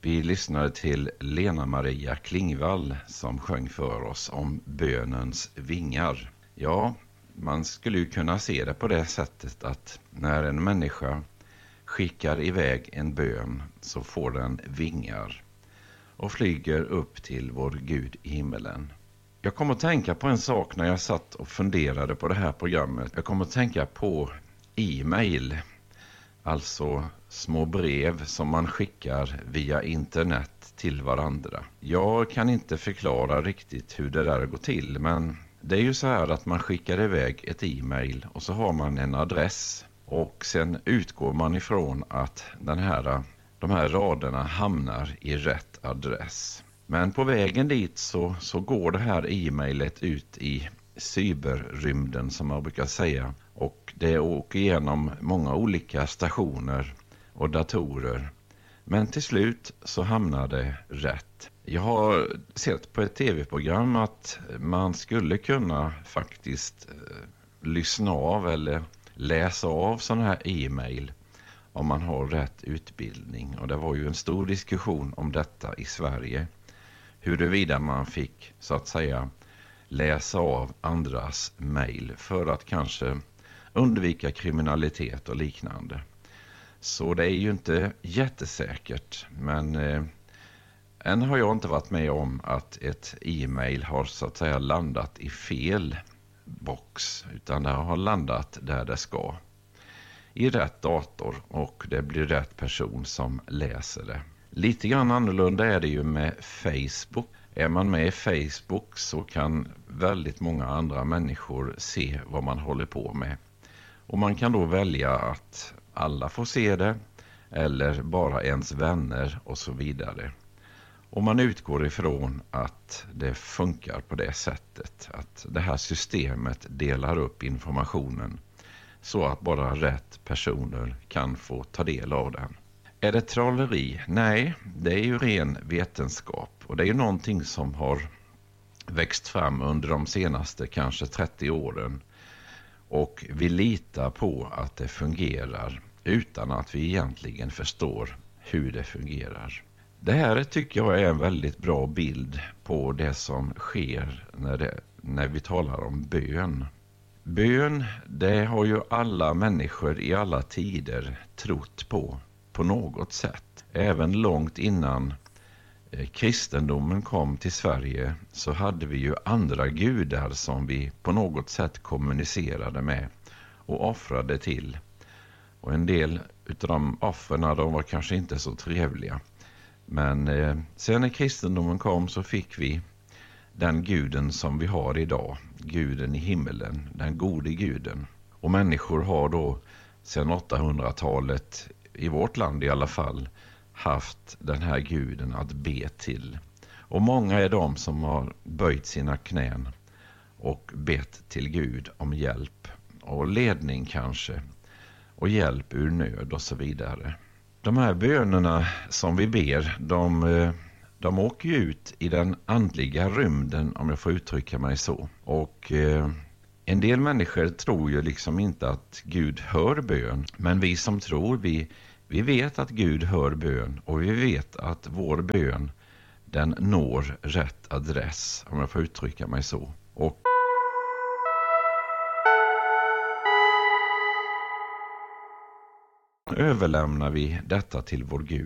Vi lyssnade till Lena Maria Klingvall som sjöng för oss om bönens vingar. Ja, man skulle ju kunna se det på det sättet att när en människa skickar iväg en bön så får den vingar och flyger upp till vår Gud i himmelen. Jag kom att tänka på en sak när jag satt och funderade på det här programmet. Jag kom att tänka på e-mail, alltså små brev som man skickar via internet till varandra. Jag kan inte förklara riktigt hur det där går till, men det är ju så här att man skickar iväg ett e-mail och så har man en adress och sen utgår man ifrån att de här raderna hamnar i rätt adress. Men på vägen dit så går det här e-mailet ut i cyberrymden som man brukar säga, och det åker igenom många olika stationer och datorer. Men till slut så hamnar det rätt. Jag har sett på ett tv-program att man skulle kunna faktiskt lyssna av eller läsa av sådana här e-mail om man har rätt utbildning. Och det var ju en stor diskussion om detta i Sverige. Huruvida man fick så att säga läsa av andras mejl för att kanske undvika kriminalitet och liknande. Så det är ju inte jättesäkert, men än har jag inte varit med om att ett e-mail har så att säga landat i fel box, utan det har landat där det ska, i rätt dator, och det blir rätt person som läser det. Lite grann annorlunda är det ju med Facebook. Är man med i Facebook så kan väldigt många andra människor se vad man håller på med. Och man kan då välja att alla får se det eller bara ens vänner och så vidare. Och man utgår ifrån att det funkar på det sättet, att det här systemet delar upp informationen så att bara rätt personer kan få ta del av den. Är det trolleri? Nej, det är ju ren vetenskap, och det är ju någonting som har växt fram under de senaste kanske 30 åren, och vi litar på att det fungerar utan att vi egentligen förstår hur det fungerar. Det här tycker jag är en väldigt bra bild på det som sker när vi talar om bön. Bön, det har ju alla människor i alla tider trott på något sätt. Även långt innan kristendomen kom till Sverige så hade vi ju andra gudar som vi på något sätt kommunicerade med och offrade till. Och en del utav de offerna, de var kanske inte så trevliga. Men sen när kristendomen kom så fick vi den guden som vi har idag, guden i himmelen, den gode guden. Och människor har då sedan 800-talet, i vårt land i alla fall, haft den här guden att be till. Och många är de som har böjt sina knän och bett till Gud om hjälp och ledning kanske, och hjälp ur nöd och så vidare. De här bönerna som vi ber, de åker ju ut i den andliga rymden, om jag får uttrycka mig så. Och en del människor tror ju liksom inte att Gud hör bön, men vi som tror, vi vet att Gud hör bön, och vi vet att vår bön, den når rätt adress, om jag får uttrycka mig så. Och överlämnar vi detta till vår Gud.